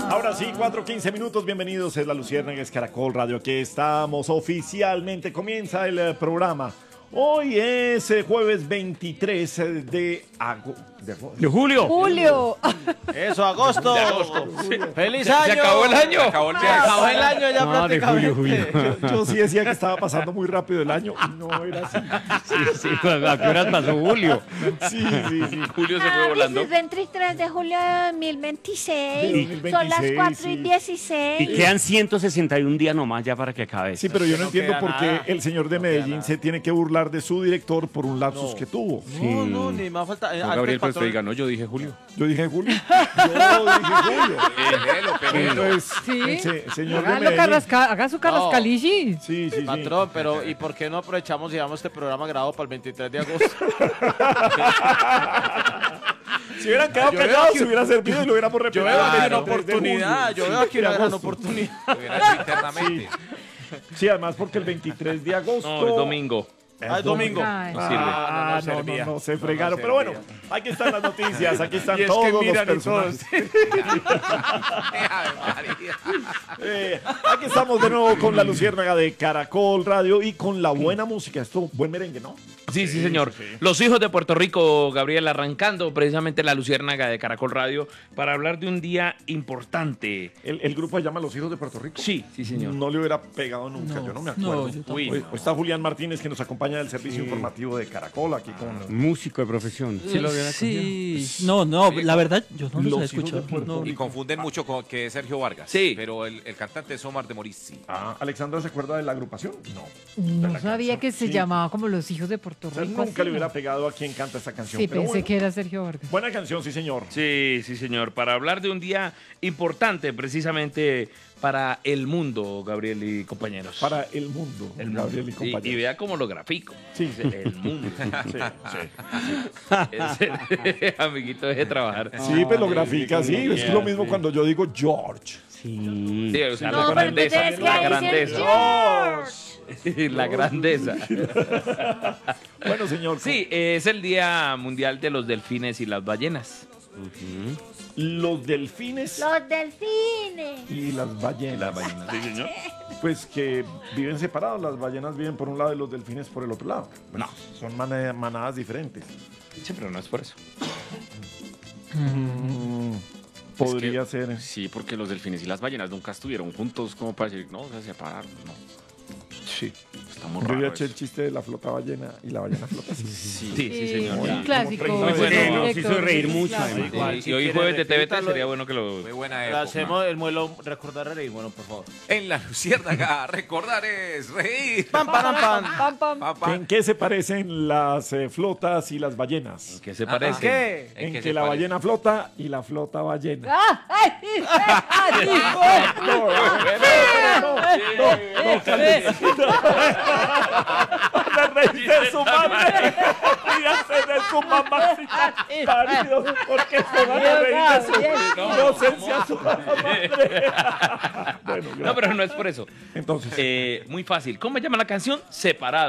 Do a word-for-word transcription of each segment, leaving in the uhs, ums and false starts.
Ahora sí, cuatro quince minutos, bienvenidos, es La Luciérnaga, es Caracol Radio, aquí estamos oficialmente, comienza el eh, programa. Hoy es eh, jueves veintitrés de agosto. De, de julio. Julio. Eso, agosto. De agosto. ¡Feliz Se, año! se acabó el año. Se acabó el Se acabó el año ya No, prácticamente. de julio, julio. Yo, yo sí decía que estaba pasando muy rápido el año y no era así. Sí, sí, ¿a qué horas pasó julio? Sí, sí, sí. Julio se fue Ah, volando. es veintitrés de julio de dos mil veintiséis. De Son las cuatro y sí. dieciséis. Y quedan ciento sesenta y un días nomás ya para que acabe. Sí, pero yo no, No entiendo queda por qué nada. el señor de No queda Medellín nada. se tiene que burlar de su director por un lapsus No. que tuvo. No, no, ni más falta. eh, No, antes Gabriel, pues patrón- usted diga, no, yo dije Julio. Yo dije Julio. Yo dije Julio. Péguelo, péguelo. Entonces, Sí. se- señor de Hágalo Medellín. carrasca, haga su carrascalici. Sí, sí, sí. Patrón, pero ¿y por qué no aprovechamos y damos este programa grabado para el veintitrés de agosto? Si hubieran quedado Yo veo callados, aquí- se hubiera servido y lo hubiéramos repetido. Yo veo aquí el una veintitrés de oportunidad, julio. yo veo aquí Sí, una de gran agosto. oportunidad. Hubiera hecho internamente. Sí, además porque el veintitrés de agosto... No, es domingo. Es Ah, es domingo. Ay. No sirve. Ah, no, no, servía. no, se No, fregaron. no Pero bueno, servía. aquí están las noticias, aquí están Y es que todos los miran y personajes. Ave María. Eh, aquí estamos de nuevo con la Luciérnaga de Caracol Radio y con la buena música. Esto, buen merengue, ¿no? Sí, sí, señor. Los hijos de Puerto Rico, Gabriel, arrancando precisamente la Luciérnaga de Caracol Radio para hablar de un día importante. El, el grupo se llama Los Hijos de Puerto Rico. Sí, sí, señor. No le hubiera pegado nunca, yo no me acuerdo. Uy, Hoy- no. hoy está Julián Martínez que nos acompaña del servicio informativo de Caracol aquí con Músico de profesión. ¿Sí lo hubiera Sí. No, no, la verdad, yo no Los los he hijos de escuchado. Puerto No. Y confunden mucho con que es Sergio Vargas. Sí. Pero el, el cantante es Omar de Morissi. Ah, ¿Alexandra se acuerda de la agrupación? No. No la sabía canción, que se sí. llamaba como Los Hijos de Puerto O sea, Rico. nunca así, le hubiera ¿no? pegado a quien canta esta canción. Sí, pero pensé bueno, que era Sergio Vargas. buena canción, sí, señor. Sí, sí, señor. Para hablar de un día importante precisamente para el mundo, Gabriel y compañeros. Para el mundo, el Gabriel y mundo. Y, compañeros. y vea cómo lo grafico. Sí. Dice, el mundo. Sí, Ese- amiguito, deje de trabajar. sí, pues lo grafica, sí. Es yeah, lo mismo sí. cuando yo digo George. Sí, o sea, No, la pero tú grandeza. tienes que La decir grandeza. George. La grandeza. Bueno, señor. Sí, es el Día Mundial de los Delfines y las Ballenas. Los delfines Los delfines. y las ballenas. Las ballenas, sí, señor. Pues que viven separados. Las ballenas viven por un lado y los delfines por el otro lado. No. Son mana- manadas diferentes. Sí, pero no es por eso. Podría ser. Sí, porque los delfines y las ballenas nunca estuvieron juntos como para decir, no, se separaron. No. Sí. Está muy Yo había raro hecho el eso. chiste de la flota ballena y la ballena flota. Sí. Sí, sí, señor. Un Como clásico. treinta ese bueno, nos director, hizo reír sí, mucho, claro. además. Igual, Y, si y hoy quiere, jueves de T V T repítalo. sería bueno que lo... Muy buena Le época. hacemos el muelo recordar a reír, bueno, por favor. En la Luciérnaga, recordar es reír. Pam, pam, pam, pam. Pam, pam. Pa, pa. ¿En qué se parecen las eh, flotas y las ballenas? ¿Qué se Ah, parece? ¿Qué? En qué que se la parece? ballena flota y la flota ballena. ¡Ah! ¡Ay! ¡Ay! No, no, no, no, cálmese. Se reír de su madre. Ríase de su mamacita. Parido, porque se van a reír de su inocencia a su madre. Bueno, No, pero no es por eso. entonces. Eh, muy fácil. ¿Cómo se llama la canción? Separados.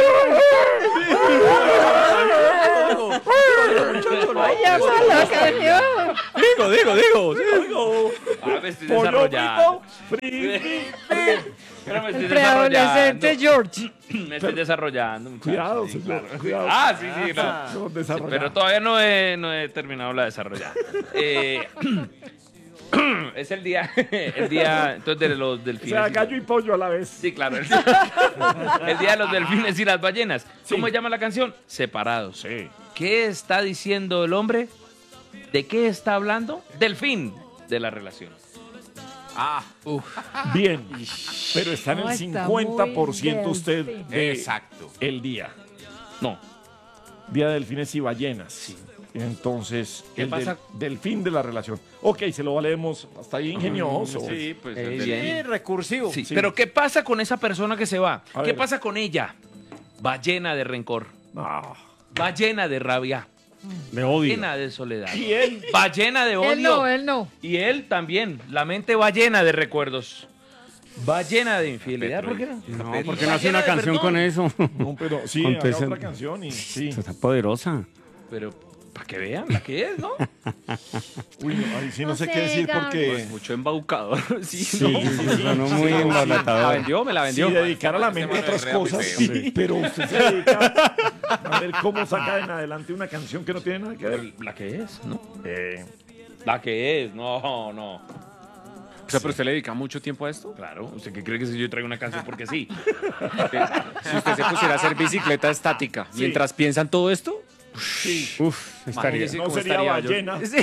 ¡Vaya mala canción! Digo, digo, digo. digo. Ah, me estoy Pollo desarrollando. frito, fri, fri. Pero me estoy Preadolescente desarrollando. George. Me estoy desarrollando. muchachos. Cuidado, Sí, señor. claro. Cuidado. Ah, sí, sí. no. No, desarrollado. Pero todavía no he, no he terminado la desarrollada. Eh, es el día, el día entonces de los O delfines. sea, y- gallo y pollo a la vez. Sí, claro. El día, el día de los delfines y las ballenas. ¿Cómo se llama la canción? Separados. Sí. ¿Qué está diciendo el hombre? ¿De qué está hablando? Del fin de la relación. Ah, Bien. Pero está en No, el está cincuenta por ciento muy usted delfín. de exacto. el día. No. Día de delfines y ballenas. Entonces, ¿Qué el pasa? del, del fin de la relación. Ok, se lo valemos. Hasta ahí ingenioso. Sí, pues Eh, el bien. delfín. Sí, recursivo. Sí, Sí. pero ¿qué pasa con esa persona que se va? A ¿Qué ver. pasa con ella? Va llena de rencor, No. va llena de rabia, Mm. de odio, llena de soledad. Y él, Va llena de odio. Él no, él no. Y él también. La mente va llena de recuerdos. Va llena de infidelidad. ¿Por qué no? No, Pero- porque no Va hace llena una de canción perdón. con eso. no, pero sí, Con haga pesa- otra canción y sí. Está poderosa. Pero Para que vean la que es, ¿no? Uy, no, ahí sí no, No sé sé, qué decir Gaby. porque... Pues mucho embaucador. Sí, Sí, ¿no? sí, sí, sonó muy Me la embalatador. vendió, me la Si vendió. dedicar a la mente a Este man otras es re cosas, aburrido. sí, pero usted se dedica a ver cómo saca en adelante una canción que no tiene nada que ver. La que es, ¿no? Eh, La que es, no, no. O sea, pero usted le dedica mucho tiempo a esto. Claro, ¿usted qué cree que si yo traigo una canción porque sí? Si usted se pusiera a hacer bicicleta estática mientras piensan todo esto, sí, Uf, estaría. Imagínese no cómo sería estaría yo. ballena. Sí.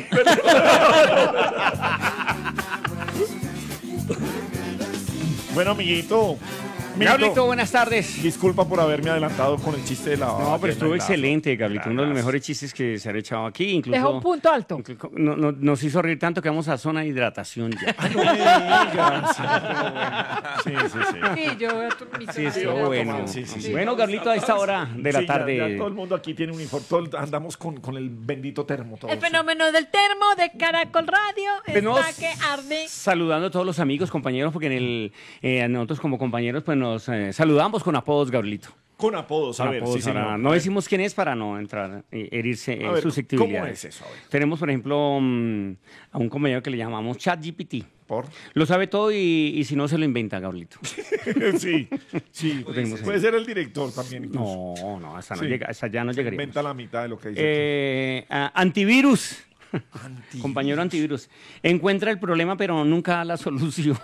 Bueno, amiguito. Gablito, amiguito, buenas tardes. disculpa por haberme adelantado con el chiste de la No, ballena pero estuvo y la- excelente, Gablito. Uno de los Gracias. mejores chistes que se han echado aquí. Incluso, Deja un punto alto. incluso- no- no- nos hizo reír tanto que vamos a zona de hidratación ya. Ay, no me digas. Sí, sí, sí. Sí, yo voy a tu- mi Sí, zona estuvo de- bueno. Sí, sí, sí. Bueno, Gablito, a esta hora de la Sí, ya- tarde. ya todo el mundo aquí tiene uniforme. todo- andamos con, con el bendito termo. todos. El fenómeno del termo de Caracol Radio Tenemos- está que arde. Saludando a todos los amigos, compañeros, porque en el, eh, nosotros como compañeros pues nos eh, saludamos con apodos, Gablito. Con apodos, a Con ver, apodos, sí, ahora señor. no decimos quién es para no entrar, eh, herirse A en ver, susceptibilidades. ¿cómo es eso? A ver. Tenemos, por ejemplo, mm, a un compañero que le llamamos ChatGPT. ¿Por? Lo sabe todo y, y si no se lo inventa, Gablito. Sí, sí. tenemos Puede ser el director también. incluso. No, no, hasta, no Sí. llega, hasta ya no llegaría. Inventa la mitad de lo que dice. Eh, ah, antivirus. Antivirus. Compañero antivirus. Encuentra el problema, pero nunca da la solución.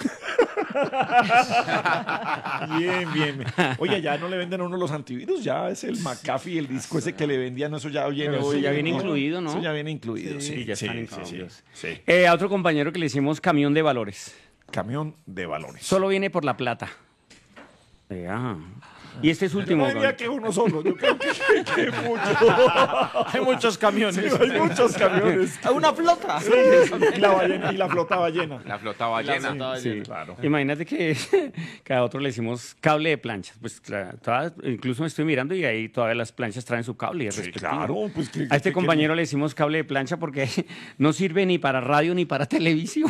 Bien, bien. Oye, ya no le venden a uno los antivirus, ya es el McAfee, el disco ese que le vendían, eso ya viene. Pero eso hoy, ya viene incluido, ¿no? Eso ya viene incluido, sí. Sí, ya están sí, incluidos. sí, sí. Eh, a otro compañero que le hicimos camión de valores. Camión de valores. Solo viene por la plata. Eh, ah. Y este es último. No diría Gablito. que uno solo, yo creo que, que mucho. Hay muchos camiones. Sí, hay muchos camiones. Una flota. Sí, y la ballena, y la flota ballena. La flota ballena. flota Sí, claro. Imagínate que cada otro le decimos cable de planchas. Pues claro, todas- incluso me estoy mirando y ahí todas las planchas traen su cable. Sí, respectivo. claro, pues que- A este que- compañero le decimos cable de plancha porque no sirve ni para radio ni para televisión.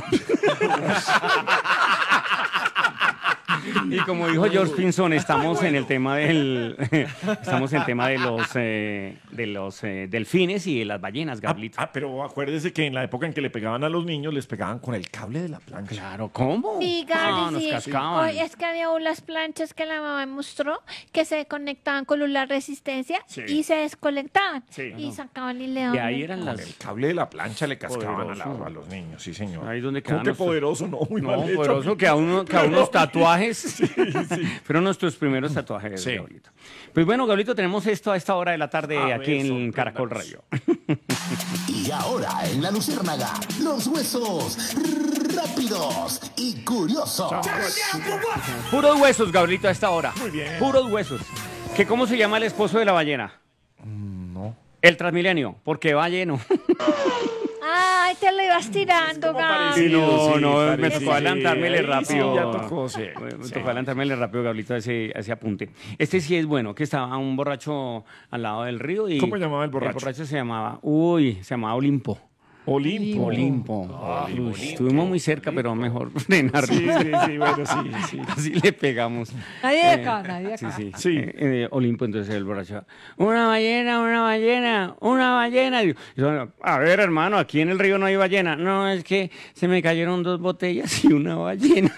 Y como dijo George Pinson, estamos en el tema del estamos en el tema de los eh, de los eh, delfines y de las ballenas, Ah, Gablito. ah, pero acuérdese que en la época en que le pegaban a los niños, les pegaban con el cable de la plancha. Claro, ¿cómo? Sí, Ah, Gaby, nos sí. cascaban. Oye, es que había unas planchas que la mamá me mostró que se conectaban con la resistencia Sí. y se desconectaban. Sí. Y sacaban y le Y daban. ahí eran Con las el cable de la plancha le cascaban a, la- Poderoso. a los niños, sí, señor. Ahí donde ¿Cómo quedan que nuestros- poderoso? No, muy No, mal hecho. poderoso que a, uno, que a unos tatuajes. Fueron nuestros primeros tatuajes, Sí. Gablito. Pues bueno, Gablito, tenemos esto a esta hora de la tarde A aquí ver, en Caracol sorpréndanos. Radio. Y ahora en la Luciérnaga, los huesos rápidos y curiosos. Puros huesos, Gablito, a esta hora. Muy bien. Puros huesos. ¿Que ¿Cómo se llama el esposo de la ballena? No. El Transmilenio, porque va lleno. Ay, te lo ibas tirando, como Gaby. parecido. no, sí, no, me parecido. tocó adelantármele Ahí rápido. Sí, ya tocó, sí. Me Sí. tocó adelantármele rápido, Gablito, a ese, a ese apunte. Este sí es bueno, que estaba un borracho al lado del río y... ¿Cómo llamaba el borracho? El borracho se llamaba, uy, se llamaba Olimpo. Olimpo. Olimpo. Uy, estuvimos muy cerca, pero mejor frenarlo. Sí, sí, sí, bueno, sí, sí. Así le pegamos. Nadie de acá, nadie de Sí, acá. sí. Sí. Eh, eh, Olimpo, entonces el borracho. Una ballena, una ballena, una ballena. Y yo, a ver, hermano, aquí en el río no hay ballena. No, es que se me cayeron dos botellas y una ballena.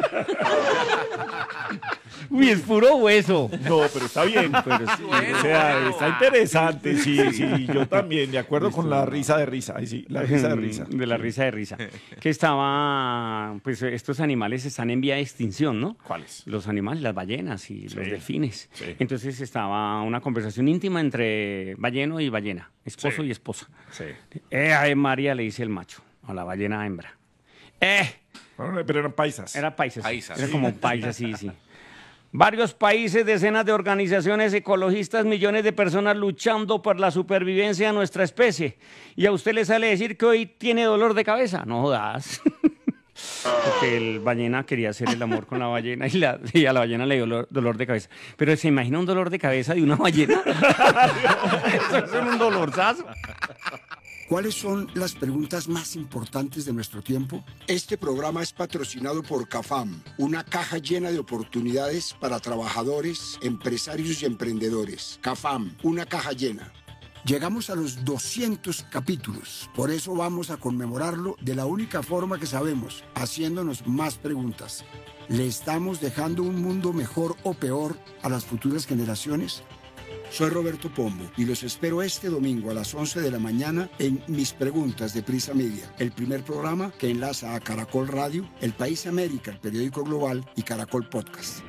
Uy, es puro hueso. No, pero está bien. Pero sí, O sea, está interesante, sí, sí. Yo también, de acuerdo con la risa de risa. Ay, sí, la risa de risa. De la risa de risa. Que estaba, pues estos animales están en vía de extinción, ¿no? ¿Cuáles? Los animales, las ballenas y los delfines. sí. Entonces estaba una conversación íntima entre balleno y ballena, esposo Sí. y esposa. Sí. Eh, ay, María, le dice el macho a la ballena hembra. Eh, Bueno, pero eran paisas. era paisas. Paisas, Era sí. como paisas, sí, sí. Varios países, decenas de organizaciones ecologistas, millones de personas luchando por la supervivencia de nuestra especie. Y a usted le sale a decir que hoy tiene dolor de cabeza. No jodas. Porque el ballena quería hacer el amor con la ballena y, la- y a la ballena le dio dolor, dolor de cabeza. Pero ¿se imagina un dolor de cabeza de una ballena? Eso es un dolorzazo. ¿Cuáles son las preguntas más importantes de nuestro tiempo? Este programa es patrocinado por CAFAM, una caja llena de oportunidades para trabajadores, empresarios y emprendedores. CAFAM, una caja llena. Llegamos a los doscientos capítulos. Por eso vamos a conmemorarlo de la única forma que sabemos, haciéndonos más preguntas. ¿Le estamos dejando un mundo mejor o peor a las futuras generaciones? Soy Roberto Pombo y los espero este domingo a las once de la mañana en Mis Preguntas de Prisa Media, el primer programa que enlaza a Caracol Radio, El País América, el periódico global y Caracol Podcast.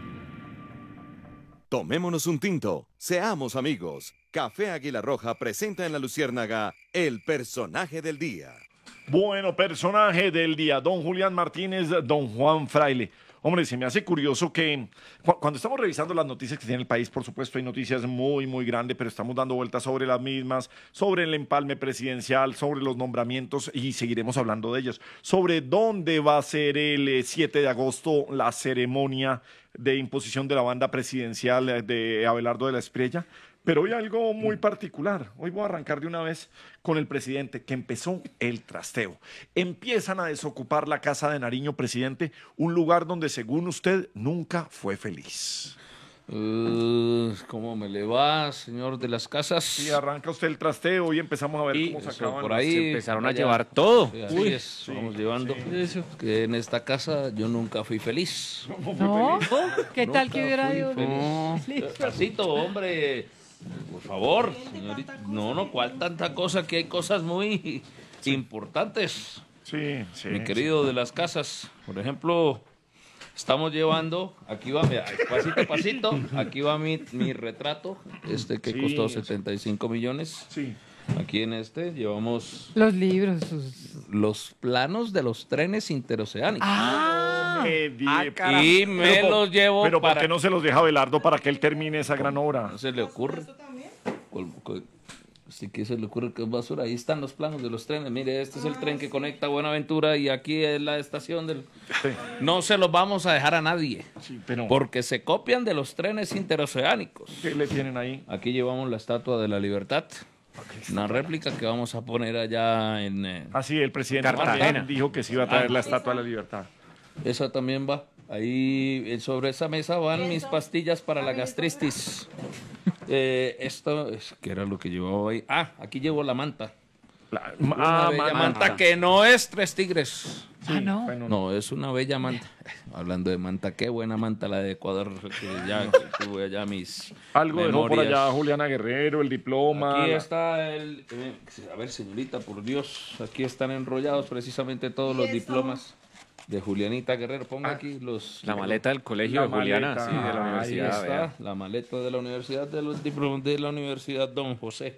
Tomémonos un tinto, seamos amigos. Café Águila Roja presenta en La Luciérnaga el personaje del día. Bueno, personaje del día, don Julián Martínez, don Juan Fraile. Hombre, se me hace curioso que cu cuando estamos revisando las noticias que tiene el país, por supuesto hay noticias muy, muy grandes, pero estamos dando vueltas sobre las mismas, sobre el empalme presidencial, sobre los nombramientos y seguiremos hablando de ellos, sobre dónde va a ser el eh, siete de agosto la ceremonia de imposición de la banda presidencial de Abelardo de la Espriella. Pero hoy algo muy particular. Hoy voy a arrancar de una vez con el presidente, que empezó el trasteo. Empiezan a desocupar la Casa de Nariño, presidente, un lugar donde, según usted, nunca fue feliz. Uh, ¿Cómo me le va, señor de las casas? Sí, arranca usted el trasteo y empezamos a ver y cómo se eso, acaban. por ahí Se empezaron allá, a llevar todo. Sí, así Uy, es, sí, vamos llevando. sí. Eso, que en esta casa yo nunca fui feliz. ¿No? ¿Qué tal Nunca que hubiera fui ido? feliz. feliz? Despacito, hombre. Por favor, señorita. No, no, ¿cuál tanta cosa? Que hay cosas muy importantes. Sí, sí. Mi querido de las casas, por ejemplo, estamos llevando, aquí va, mira, pasito a pasito, aquí va mi, mi retrato, este que Sí, costó sí. setenta y cinco millones. Sí. Aquí en este llevamos Los libros. sus- los planos de los trenes interoceánicos. Ah, Eh, di- y me pero por- los llevo Pero ¿por para... qué no se los deja Abelardo para que él termine esa gran obra? ¿No se le ocurre? Col- col- Sí que se le ocurre que es basura. Ahí están los planos de los trenes. Mire, este es el tren que conecta Buenaventura y aquí es la estación del... Sí, No se los vamos a dejar a nadie. sí, pero Porque se copian de los trenes interoceánicos. ¿qué le tienen ahí? Aquí llevamos la Estatua de la Libertad. Una réplica que vamos a poner allá en... eh, Ah, sí, el presidente Cartagena. también dijo que se iba a traer Ah. la Estatua de la Libertad. Esa también va. Ahí eh, sobre esa mesa van mis pastillas para la gastritis. Eh, esto, es, ¿qué era lo que llevaba ahí? Ah, aquí llevo la manta. La- Una ah, bella manta. manta que no es Tres Tigres. Sí, Ah, no. bueno, No, es una bella manta. Hablando de manta, qué buena manta la de Ecuador. Que ya que tuve allá mis Algo dejó por memorias. allá Juliana Guerrero, el diploma. Aquí la- está el... eh, a ver, señorita, por Dios. Aquí están enrollados precisamente todos los diplomas de Julianita Guerrero. Ponga aquí los... La maleta del colegio La de Juliana, maleta. sí, de la Ahí Ahí universidad. está, vea. la maleta de la universidad, de los diplomas de la Universidad Don José.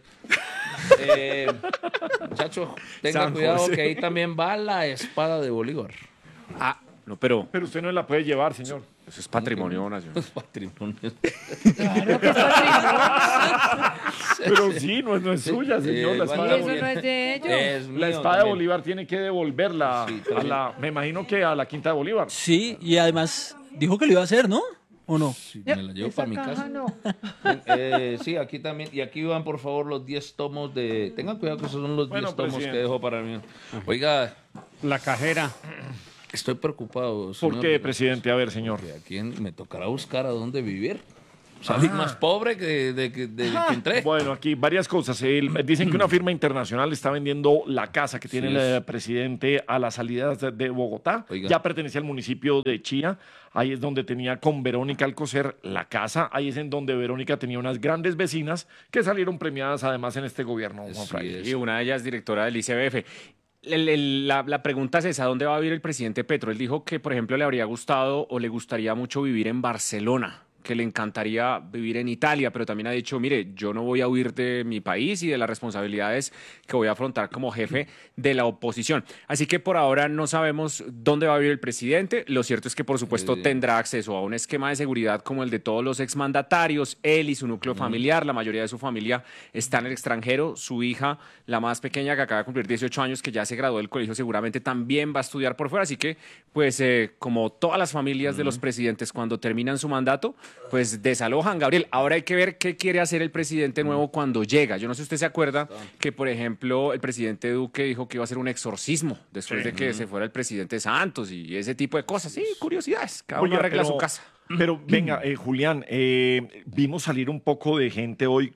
Eh, muchacho, tenga San cuidado José. que ahí también va la espada de Bolívar. Ah, no, pero Pero usted no la puede llevar, señor. eso es patrimonio nacional. Los patrimonios. claro que es patrimonio. Pero sí, no es, no es suya, señor. La Eh, espada, Y de eso Bolívar, no es de ellos. Es la mío espada de también. Bolívar tiene que devolverla Sí, a también. la, me imagino que a la Quinta de Bolívar. Sí, y además dijo que lo iba a hacer, ¿no? ¿O no? Sí, me la llevo Esa para mi caja casa. no. Eh, sí, aquí también. Y aquí van, por favor, los diez tomos de... Tengan cuidado que esos son los Bueno, diez tomos presidente. que dejo para mí. Oiga, La cajera. estoy preocupado. ¿Por señor. qué, presidente? A ver, señor. Que aquí en- me tocará buscar a dónde vivir. Salí más pobre que de, que de que entré. Bueno, aquí varias cosas. El- dicen que una firma internacional está vendiendo la casa que tiene Sí, el es. eh, presidente a las salidas de, de Bogotá. Oiga. Ya pertenece al municipio de Chía. Ahí es donde tenía con Verónica Alcocer la casa. Ahí es en donde Verónica tenía unas grandes vecinas que salieron premiadas además en este gobierno, Juan Así Fraile. es. Y una de ellas es directora del I C B F. El- el- la, la pregunta es esa, ¿dónde va a vivir el presidente Petro? Él dijo que, por ejemplo, le habría gustado o le gustaría mucho vivir en Barcelona, que le encantaría vivir en Italia, pero también ha dicho, mire, yo no voy a huir de mi país y de las responsabilidades que voy a afrontar como jefe de la oposición. Así que por ahora no sabemos dónde va a vivir el presidente. Lo cierto es que, por supuesto, Sí. tendrá acceso a un esquema de seguridad como el de todos los exmandatarios, él y su núcleo familiar. La mayoría de su familia está en el extranjero. Su hija, la más pequeña, que acaba de cumplir dieciocho años, que ya se graduó del colegio, seguramente también va a estudiar por fuera. Así que, pues, eh, como todas las familias de los presidentes, cuando terminan su mandato, pues desalojan, Gabriel. Ahora hay que ver qué quiere hacer el presidente nuevo cuando llega. Yo no sé si usted se acuerda que, por ejemplo, el presidente Duque dijo que iba a hacer un exorcismo después Sí. de que se fuera el presidente Santos y ese tipo de cosas. Sí, curiosidades. Cada uno Oiga, arregla pero- su casa. Pero venga, eh, Julián, eh, vimos salir un poco de gente hoy con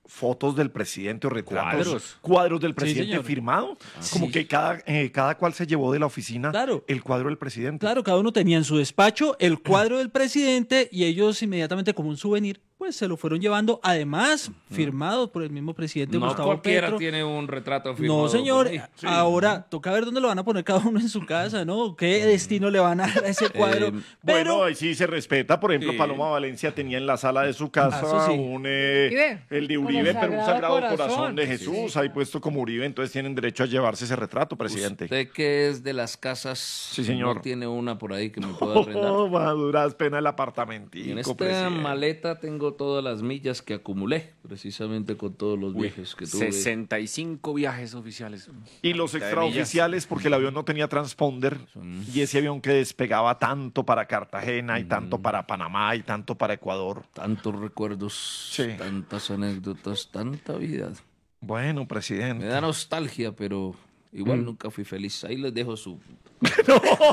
fotos del presidente o retratos, Cuadros. cuadros del Sí, presidente señor. firmado, Sí. como que cada, eh, cada cual se llevó de la oficina Claro. el cuadro del presidente. Claro, cada uno tenía en su despacho el cuadro del presidente y ellos inmediatamente como un souvenir, pues se lo fueron llevando, además firmado por el mismo presidente No Gustavo cualquiera Petro. tiene un retrato firmado. No, señor. por ahí. Ahora toca ver dónde lo van a poner cada uno en su casa, ¿no? ¿Qué destino le van a dar a ese cuadro? Eh, Pero Bueno, ahí sí se respeta. Por ejemplo, Sí. Paloma Valencia tenía en la sala de su casa Ah, eso sí. un, eh, Uribe. el de Con Uribe, el pero un Sagrado sagrado corazón, Corazón. de Jesús, ahí puesto como Uribe, entonces tienen derecho a llevarse ese retrato, presidente. Usted que es de las casas, señor. no tiene una por ahí que me pueda arrendar. Oh, maduras pena el apartamentico, Y en esta presidente. maleta tengo todas las millas que acumulé, precisamente con todos los viajes que tuve. sesenta y cinco viajes oficiales. Y los de extraoficiales, porque el avión no tenía transponder, y ese avión que despegaba tanto para Cartagena, y tanto para Panamá, y tanto para Ecuador. Tantos recuerdos, Sí. tantas anécdotas, tanta vida. Bueno, Me presidente. da nostalgia, pero igual nunca fui feliz. Ahí les dejo su...